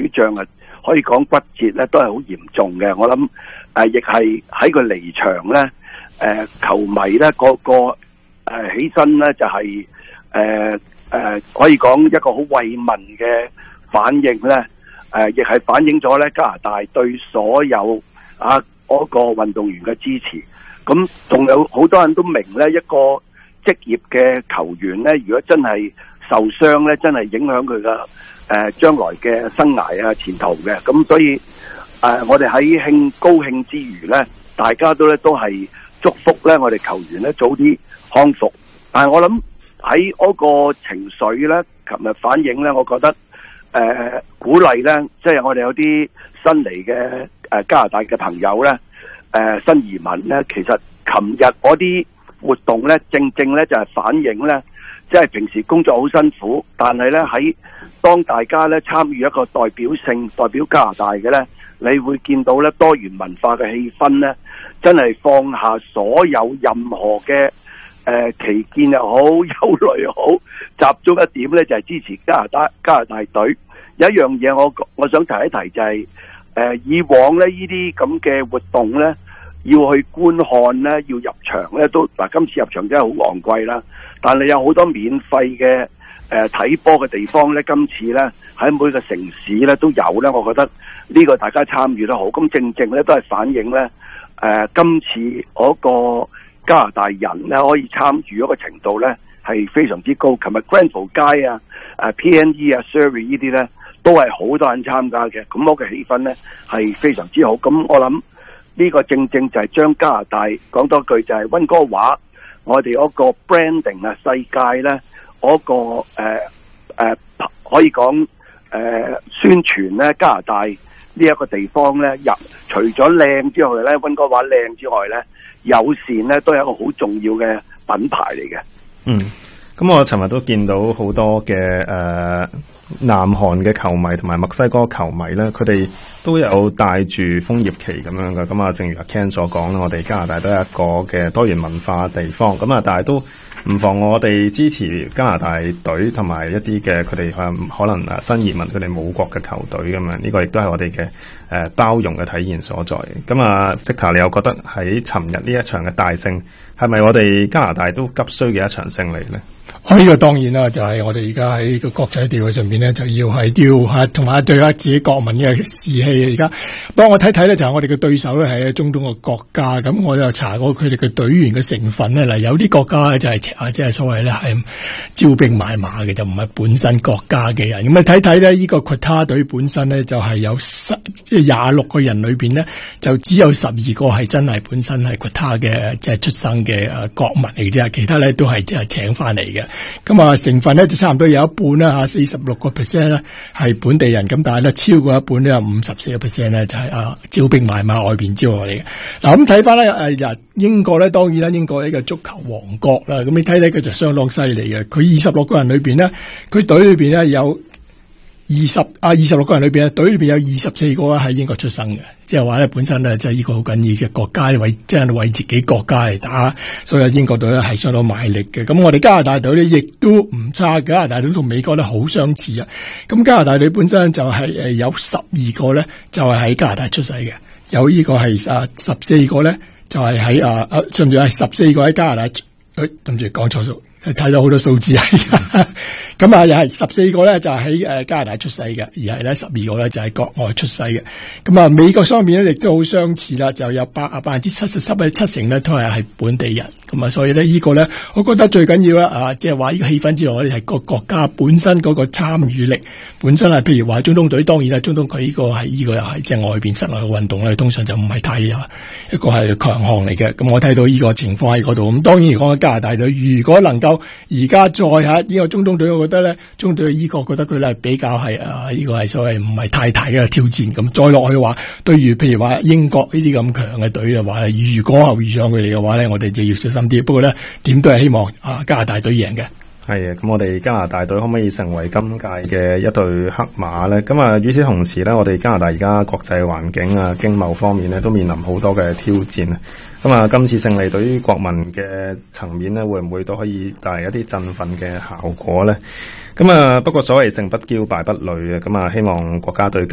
將啊，可以講骨折咧都係好嚴重嘅。我諗亦係喺佢離場咧，球迷咧個起身咧就係可以講一個好慰問嘅反應咧，亦係反映咗咧加拿大對所有嗰個運動員嘅支持。咁仲有好多人都明咧，一個職業嘅球員咧，如果真係受傷咧，真係影響佢嘅將來嘅生涯前途嘅。咁所以我哋喺高興之餘咧，大家都係祝福咧我哋球員咧早啲康復。但係我諗喺嗰個情緒咧，琴日反映咧，我覺得鼓勵咧，即係我哋有啲新嚟嘅加拿大嘅朋友咧，新移民咧，其實琴日嗰啲活動咧，正咧就係反映咧，即係平時工作好辛苦，但係咧喺當大家咧參與一個代表加拿大嘅咧，你會見到咧多元文化嘅氣氛咧，真係放下所有任何嘅歧見又好，憂慮又好，集中一點咧就係支持加拿大隊。有一樣嘢我想提一提就係以往咧呢啲咁嘅活動咧，要去觀看咧，要入場咧都今次入場真係好昂貴啦。但係有好多免費嘅睇波嘅地方咧，今次咧喺每個城市咧都有咧。我覺得呢個大家參與得好，咁正咧都係反映咧今次嗰個加拿大人咧可以參與嗰個程度咧係非常之高。琴日 Granville 街PNE Surrey 呢啲咧都係好多人參加嘅，咁嗰個氣氛咧係非常之好。咁我諗呢個正就係將加拿大講多句就係溫哥華，我哋嗰個 branding 世界咧嗰個可以講宣傳咧加拿大呢一個地方咧除咗靚之外咧，溫哥華靚之外咧，友善咧都係一個好重要嘅品牌嚟嘅。 咁我尋日都見到好多嘅南韓嘅球迷同埋墨西哥球迷咧，佢哋都有帶住楓葉旗咁樣嘅。咁啊，正如阿 Ken 所講啦，我哋加拿大都係一個嘅多元文化地方。咁啊，但係都唔妨我哋支持加拿大隊同埋一啲嘅佢哋可能新移民佢哋母國嘅球隊咁樣。呢個亦都係我哋嘅包容嘅體現所在。咁啊 Victor 你又覺得喺尋日呢一場嘅大勝係咪我哋加拿大都急需嘅一場勝利呢？ 呢個當然啦，就係我哋而家喺個國際地位上邊咧，就要係同埋對自己國民嘅士氣。而家幫我睇睇咧，就係我哋嘅對手咧係中東嘅國家。咁我就查過佢哋嘅隊員嘅成分咧，嗱有啲國家咧就係即係所謂咧係招兵買馬嘅，就唔係本身國家嘅人。咁你睇睇咧，呢個 Qatar 隊本身咧就係有26個人裏邊咧，就只有12個係真係本身係 Qatar 嘅即係出生嘅國民嚟啫，其他咧都係即係請翻嚟嘅。咁啊，成分咧就差唔多有一半啦，46% 咧係本地人，咁但係咧超過一半咧有54% 咧就係招兵買馬外邊招我哋嘅。嗱咁睇翻咧英國咧，當然啦，英國呢個足球王國啦，咁你睇睇佢就相當犀利嘅。佢26個人裏邊咧，佢隊裏邊咧有26個人裏邊咧，隊裏邊有24個係英國出生嘅，即係話咧本身咧即係呢個好緊要嘅國家即係為自己國家嚟打，所以英國隊咧係相當賣力嘅。咁我哋加拿大隊咧亦都唔差，加拿大隊同美國咧好相似啊。咁加拿大隊本身就係有12個咧就係喺加拿大出世嘅，有呢個係14個咧就係喺甚至係14個喺加拿大，諗住講錯數。睇到好多數字係，咁又係14個咧就係喺加拿大出世嘅，而係咧12個咧就係國外出世嘅。咁美國方面咧亦都好相似啦，就有70%咧都係本地人。咁所以咧呢個咧，我覺得最緊要啦即係話呢個氣氛之外，係個國家本身嗰個參與力本身係，譬如話中東隊，當然啦，中東佢呢個又係即係外邊室內嘅運動咧，通常就唔係太一個係強項嚟嘅。咁我睇到呢個情況喺嗰度。咁當然講加拿大隊，如果能夠而家再下呢個中東隊，我覺得咧，中東隊呢個覺得佢咧比較係呢個係所謂唔係太大嘅挑戰。咁再落去嘅話，對於譬如話英國呢啲咁強嘅隊嘅話，如果遇上佢哋嘅話咧，我哋就要小心啲。不過咧，點都係希望加拿大隊贏嘅。 係啊，咁我哋加拿大隊可唔可以成為今屆嘅一隊黑馬咧？咁啊，與此同時咧，我哋加拿大而家國際環境啊、經貿方面咧，都面臨好多嘅挑戰啊。咁啊，今次勝利對於國民嘅層面咧，會唔會都可以帶嚟一啲振奮嘅效果咧？咁啊，不過所謂勝不驕敗不餒啊，咁啊，希望國家隊